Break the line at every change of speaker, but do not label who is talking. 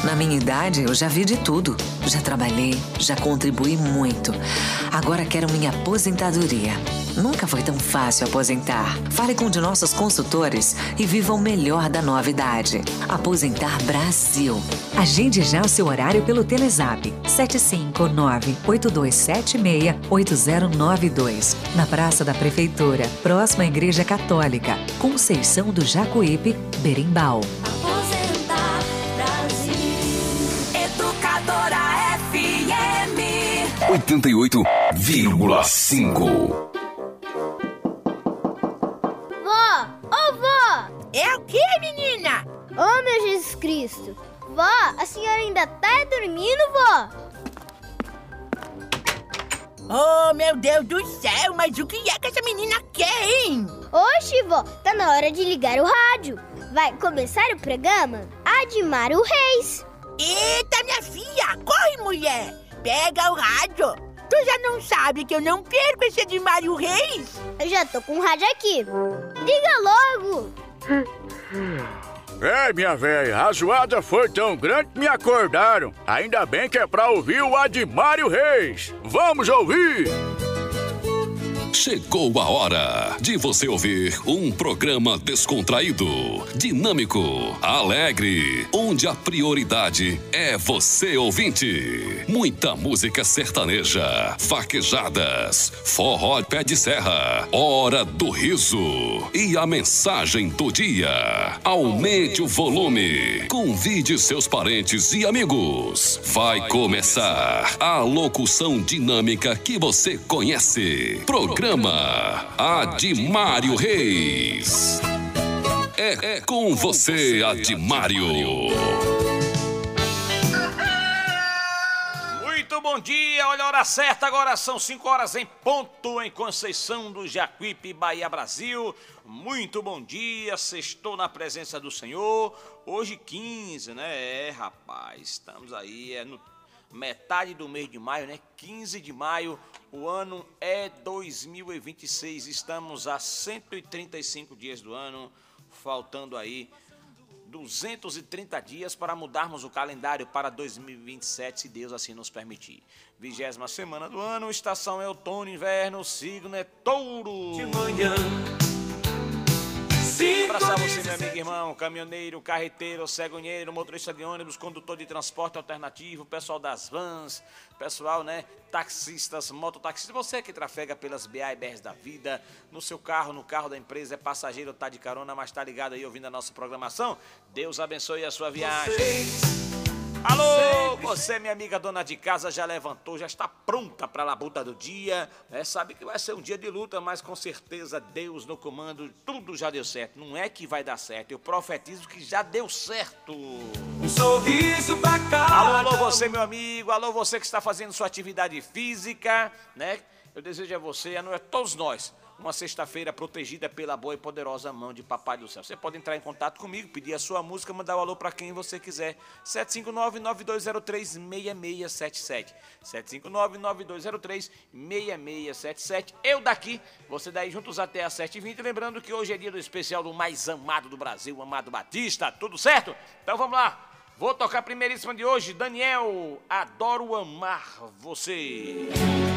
Na minha idade, eu já vi de tudo. Já trabalhei, já contribuí muito. Agora quero minha aposentadoria. Nunca foi tão fácil aposentar. Fale com um de nossos consultores e viva o melhor da nova idade. Aposentar Brasil.
Agende já o seu horário pelo Telezap 759-8276-8092. Na Praça da Prefeitura, próxima à Igreja Católica, Conceição do Jacuípe, Berimbau.
Aposentar Brasil. Educadora FM
88,5.
É o que, menina?
Oh, meu Jesus Cristo! Vó, a senhora ainda tá dormindo, vó?
Oh, meu Deus do céu, mas o que é que essa menina quer, hein?
Oxe, vó, tá na hora de ligar o rádio. Vai começar o programa Admário Reis.
Eita, minha filha, corre, mulher. Pega o rádio. Tu já não sabe que eu não perco esse Admário Reis?
Eu já tô com o rádio aqui. Liga logo.
Ei, minha velha, a zoada foi tão grande que me acordaram. Ainda bem que é pra ouvir o Admário Reis. Vamos ouvir!
Chegou a hora de você ouvir um programa descontraído, dinâmico, alegre, onde a prioridade é você, ouvinte. Muita música sertaneja, vaquejadas, forró pé de serra, hora do riso e a mensagem do dia. Aumente o volume, convide seus parentes e amigos. Vai começar a locução dinâmica que você conhece. Programa Admário Reis. É com você, Admário.
Muito bom dia, olha a hora certa, agora são 5 horas em ponto em Conceição do Jacuípe, Bahia, Brasil. Muito bom dia, sextou na presença do Senhor. Hoje 15, né? Rapaz, estamos aí, no metade do mês de maio, né? 15 de maio, o ano é 2026, estamos a 135 dias do ano, faltando aí 230 dias para mudarmos o calendário para 2027, se Deus assim nos permitir. 20ª semana do ano, estação é outono, inverno, signo é touro. De manhã. Abraçar você, meu amigo, irmão, caminhoneiro, carreteiro, cegonheiro, motorista de ônibus, condutor de transporte alternativo, pessoal das vans, pessoal, né, taxistas, mototaxistas, você que trafega pelas BA e BRs da vida, no seu carro, no carro da empresa, é passageiro, tá de carona, mas tá ligado aí ouvindo a nossa programação? Deus abençoe a sua viagem. Alô, você, minha amiga dona de casa, já levantou, já está pronta para a labuta do dia, né? Sabe que vai ser um dia de luta, mas com certeza Deus no comando, tudo já deu certo. Não é que vai dar certo, eu profetizo que já deu certo.
Um sorriso pra cá.
Alô, você, meu amigo, alô, você que está fazendo sua atividade física, né? Eu desejo a você, a todos nós, uma sexta-feira protegida pela boa e poderosa mão de Papai do Céu. Você pode entrar em contato comigo, pedir a sua música, mandar o alô para quem você quiser. 759-9203-6677. 759-9203-6677. Eu daqui, você daí juntos até às 7h20. Lembrando que hoje é dia do especial do mais amado do Brasil, Amado Batista. Tudo certo? Então vamos lá. Vou tocar a primeiríssima de hoje. Daniel, Adoro Amar Você.